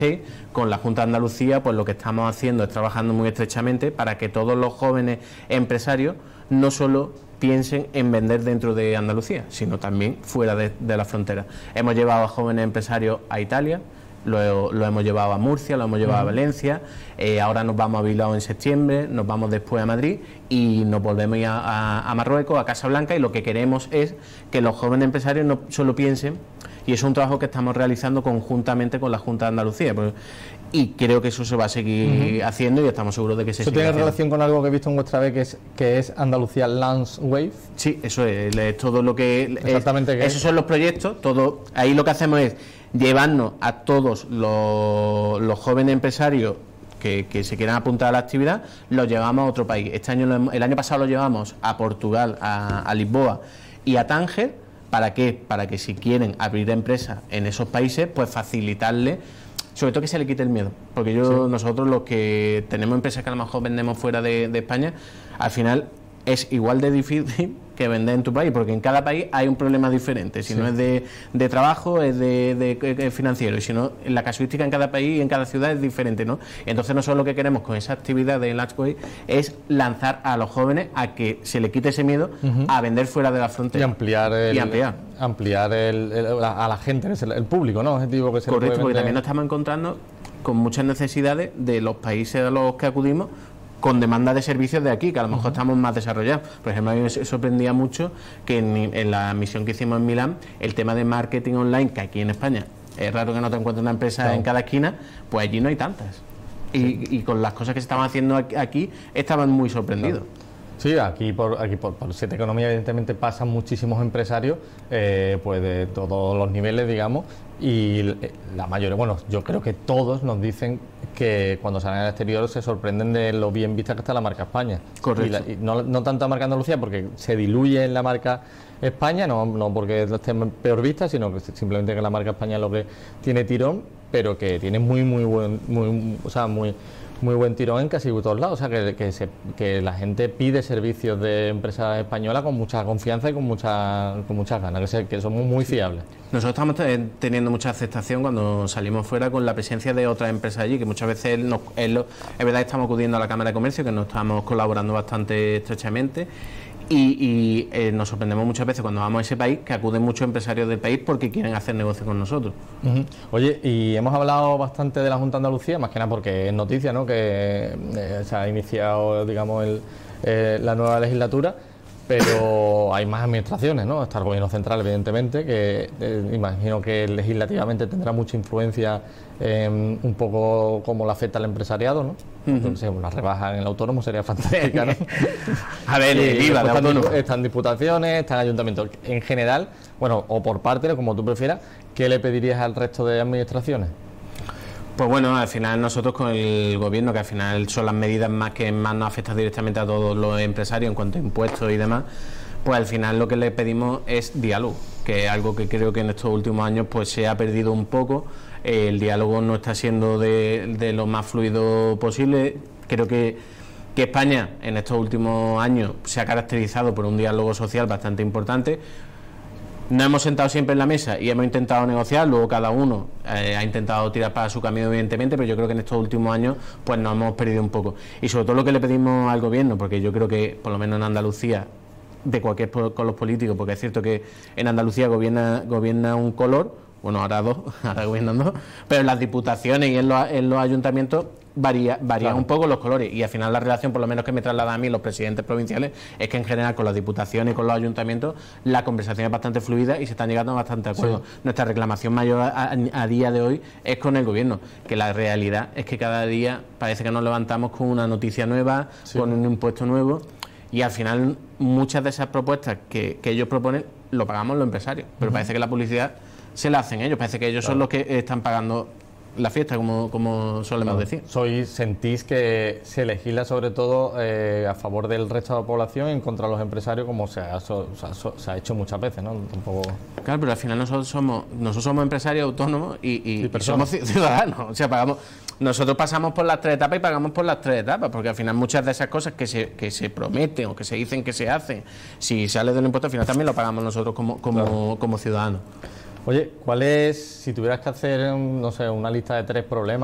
con la Junta de Andalucía, pues lo que estamos haciendo es trabajando muy estrechamente para que todos los jóvenes empresarios no solo piensen en vender dentro de Andalucía, sino también fuera de la frontera. Hemos llevado a jóvenes empresarios a Italia, lo hemos llevado a Murcia, lo hemos llevado a Valencia, ahora nos vamos a Bilbao en septiembre, nos vamos después a Madrid y nos volvemos a Marruecos, a Casablanca, y lo que queremos es que los jóvenes empresarios no solo piensen, y es un trabajo que estamos realizando conjuntamente con la Junta de Andalucía, y creo que eso se va a seguir haciendo y estamos seguros de que se ¿Eso tiene relación con algo que he visto en vuestra web que es Andalucía Lance Wave? Sí, eso es todo lo que... Exactamente. Esos son los proyectos, ahí lo que hacemos es llevarnos a todos los jóvenes empresarios que se quieran apuntar a la actividad, los llevamos a otro país. El año pasado lo llevamos a Portugal, a Lisboa y a Tánger. ¿Para qué? Para que si quieren abrir empresas en esos países, pues facilitarles, sobre todo que se le quite el miedo, porque nosotros los que tenemos empresas que a lo mejor vendemos fuera de España, al final es igual de difícil que vender en tu país, porque en cada país hay un problema diferente, si no es de trabajo, es de financiero, y si no, la casuística en cada país y en cada ciudad es diferente, ¿no? Entonces nosotros lo que queremos con esa actividad de Latchway es lanzar a los jóvenes a que se le quite ese miedo a vender fuera de la frontera. Y ampliar a la gente, el público, ¿no? Objetivo que se correcto, le puede porque vender. también nos estamos encontrando con muchas necesidades de los países a los que acudimos, con demanda de servicios de aquí, que a lo mejor estamos más desarrollados. Por ejemplo, a mí me sorprendía mucho que en la misión que hicimos en Milán, el tema de marketing online, que aquí en España es raro que no te encuentres una empresa en cada esquina, pues allí no hay tantas. Y con las cosas que se estaban haciendo aquí, estaban muy sorprendidos. Sí, aquí por Siete Economía evidentemente pasan muchísimos empresarios, pues de todos los niveles, digamos, y la mayoría, bueno, yo creo que todos nos dicen que cuando salen al exterior se sorprenden de lo bien vista que está la marca España. Correcto. Y no tanto la marca Andalucía, porque se diluye en la marca España, no porque esté peor vista, sino que simplemente que la marca España es lo que tiene tirón, pero que tiene muy buen tirón en casi todos lados, o sea que la gente pide servicios de empresas españolas con mucha confianza y con muchas ganas, que somos muy fiables. Nosotros estamos teniendo mucha aceptación cuando salimos fuera con la presencia de otras empresas allí, que muchas veces es verdad que estamos acudiendo a la Cámara de Comercio, que nos estamos colaborando bastante estrechamente. Y nos sorprendemos muchas veces cuando vamos a ese país que acuden muchos empresarios del país porque quieren hacer negocio con nosotros. Oye, y hemos hablado bastante de la Junta de Andalucía, más que nada porque es noticia, ¿no?, que se ha iniciado, digamos, la nueva legislatura, pero hay más administraciones, ¿no? Está el Gobierno Central, evidentemente, que imagino que legislativamente tendrá mucha influencia un poco como le afecta al empresariado, ¿no? Entonces, una rebaja en el autónomo sería fantástica, ¿no? A ver, el IVA de autónomo. Están diputaciones, están ayuntamientos. En general, bueno, o por parte, como tú prefieras, ¿qué le pedirías al resto de administraciones? Pues bueno, al final nosotros con el gobierno, que al final son las medidas que más nos afectan directamente a todos los empresarios en cuanto a impuestos y demás, pues al final lo que le pedimos es diálogo, que es algo que creo que en estos últimos años pues se ha perdido un poco. El diálogo no está siendo de lo más fluido posible. Creo que España en estos últimos años se ha caracterizado por un diálogo social bastante importante. Nos hemos sentado siempre en la mesa y hemos intentado negociar, luego cada uno ha intentado tirar para su camino, evidentemente, pero yo creo que en estos últimos años pues nos hemos perdido un poco. Y sobre todo lo que le pedimos al gobierno, porque yo creo que por lo menos en Andalucía, con los políticos, porque es cierto que en Andalucía gobierna un color, bueno, ahora dos, ahora gobiernan dos, pero en las diputaciones y en los ayuntamientos varían claro, un poco los colores, y al final la relación, por lo menos que me traslada a mí los presidentes provinciales, es que en general con las diputaciones y con los ayuntamientos la conversación es bastante fluida y se están llegando a bastante acuerdos. Sí. Nuestra reclamación mayor a día de hoy es con el gobierno, que la realidad es que cada día parece que nos levantamos con una noticia nueva, sí, con un impuesto nuevo, y al final muchas de esas propuestas que ellos proponen lo pagamos los empresarios, pero parece que la publicidad se la hacen ellos, parece que ellos son los que están pagando la fiesta, como solemos decir. ¿Sentís que se legisla sobre todo a favor del resto de la población y en contra de los empresarios, como se ha hecho muchas veces, ¿no? Tampoco... Claro, pero al final nosotros somos empresarios autónomos y somos ciudadanos, o sea, nosotros pasamos por las tres etapas y pagamos por las tres etapas, porque al final muchas de esas cosas que se prometen o que se dicen que se hacen, si sale del impuesto, al final también lo pagamos nosotros como ciudadanos. Oye, ¿cuál es, si tuvieras que hacer, no sé, una lista de 3 problemas